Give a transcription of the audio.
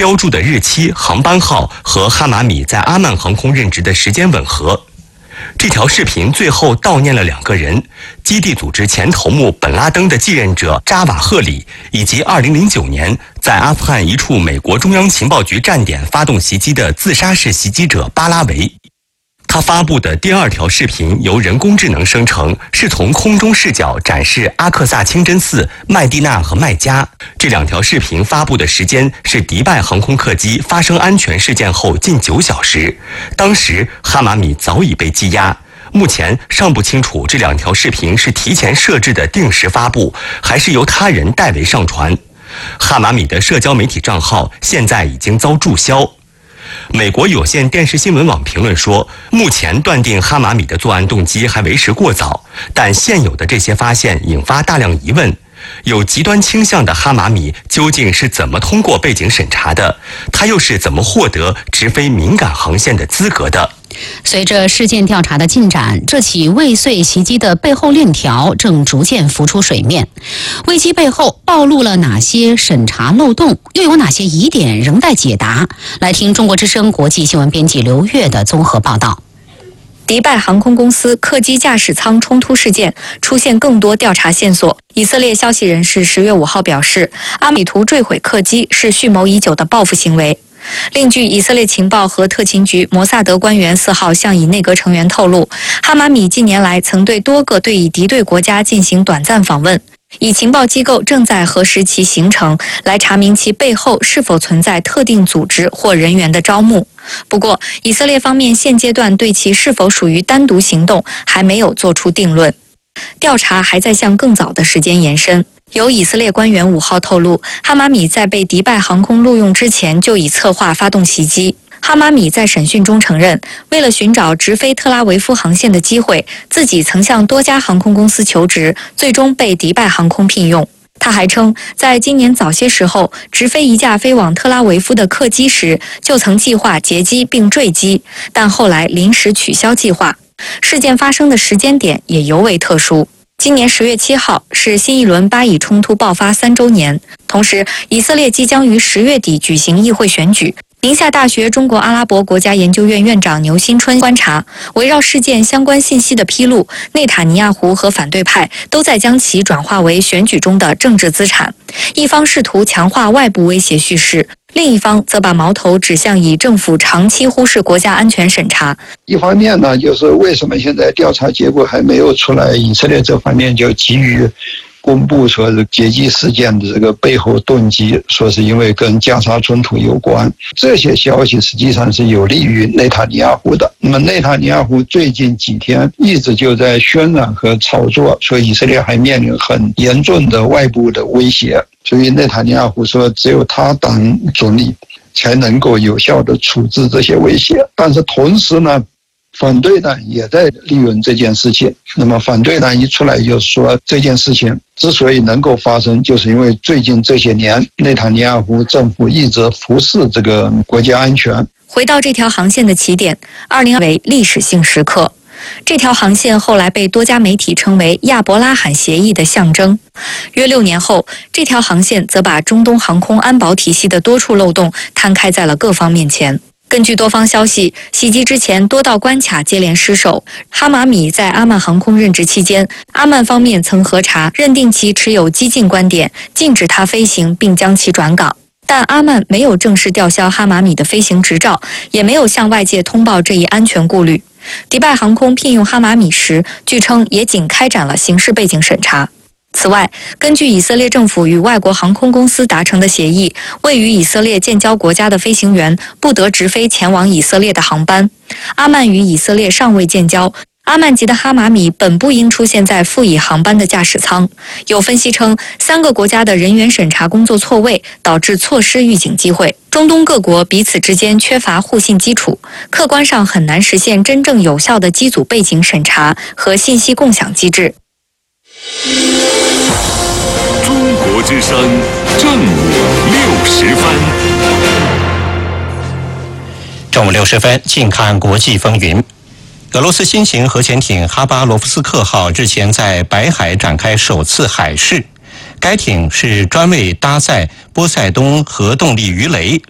标注的日期、航班号和哈马米在阿曼航空任职的时间吻合。这条视频最后悼念了2个人：基地组织前头目本拉登的继任者扎瓦赫里，以及2009年在阿富汗一处美国中央情报局站点发动袭击的自杀式袭击者巴拉维。他发布的第2条视频由人工智能生成，是从空中视角展示阿克萨清真寺、麦地那和麦加。这2条视频发布的时间是迪拜航空客机发生安全事件后近9小时，当时哈马米早已被羁押。目前尚不清楚这2条视频是提前设置的定时发布，还是由他人代为上传。哈马米的社交媒体账号现在已经遭注销。美国有线电视新闻网评论说，目前断定哈马米的作案动机还为时过早，但现有的这些发现引发大量疑问。有极端倾向的哈马米究竟是怎么通过背景审查的？他又是怎么获得直飞敏感航线的资格的？ 随着事件调查的进展，这起未遂袭击的背后链条正逐渐浮出水面。危机背后暴露了哪些审查漏洞？又有哪些疑点仍待解答？来听中国之声国际新闻编辑刘月的综合报道。 迪拜航空公司客机驾驶舱冲突事件出现更多调查线索。以色列消息人士10月5号表示，阿米图坠毁客机是蓄谋已久的报复行为。另据以色列情报和特勤局摩萨德官员4号向以内阁成员透露，哈马米近年来曾对多个对以敌对国家进行短暂访问，以情报机构正在核实其行程，来查明其背后是否存在特定组织或人员的招募。不过，以色列方面现阶段对其是否属于单独行动还没有做出定论。调查还在向更早的时间延伸。有以色列官员5号透露，哈马米在被迪拜航空录用之前就已策划发动袭击。哈马米在审讯中承认，为了寻找直飞特拉维夫航线的机会，自己曾向多家航空公司求职，最终被迪拜航空聘用。他还称，在今年早些时候，直飞一架飞往特拉维夫的客机时，就曾计划劫机并坠机，但后来临时取消计划。事件发生的时间点也尤为特殊。今年10月7号是新一轮巴以冲突爆发3周年，同时以色列即将于10月底举行议会选举。宁夏大学中国阿拉伯国家研究院院长牛新春观察，围绕事件相关信息的披露，内塔尼亚胡和反对派都在将其转化为选举中的政治资产。一方试图强化外部威胁叙事，另一方则把矛头指向以政府长期忽视国家安全审查。 一方面呢，就是为什么现在调查结果还没有出来，以色列这方面就急于公布说是劫机事件的这个背后动机，说是因为跟加沙冲突有关。这些消息实际上是有利于内塔尼亚胡的。那么内塔尼亚胡最近几天一直就在渲染和炒作，说以色列还面临很严重的外部的威胁。所以内塔尼亚胡说，只有他当总理才能够有效地处置这些威胁。但是同时呢，反对党也在利用这件事情。那么反对党一出来就说，这件事情之所以能够发生，就是因为最近这些年内塔尼亚胡政府一直忽视这个国家安全。 回到这条航线的起点，2020为历史性时刻。这条航线后来被多家媒体称为亚伯拉罕协议的象征。约6年后，这条航线则把中东航空安保体系的多处漏洞摊开在了各方面前。根据多方消息，袭击之前多道关卡接连失守。哈马米在阿曼航空任职期间，阿曼方面曾核查，认定其持有激进观点，禁止他飞行并将其转岗。但阿曼没有正式吊销哈马米的飞行执照，也没有向外界通报这一安全顾虑。迪拜航空聘用哈马米时，据称也仅开展了刑事背景审查。此外，根据以色列政府与外国航空公司达成的协议，位于以色列建交国家的飞行员不得直飞前往以色列的航班。阿曼与以色列尚未建交，阿曼籍的哈马米本不应出现在赴以航班的驾驶舱。有分析称，3个国家的人员审查工作错位，导致错失预警机会。中东各国彼此之间缺乏互信基础，客观上很难实现真正有效的机组背景审查和信息共享机制。 中国之声正午60分。 正午60分，近看国际风云。俄罗斯新型核潜艇哈巴罗夫斯克号日前在白海展开首次海试，该艇是专为搭载波塞冬核动力鱼雷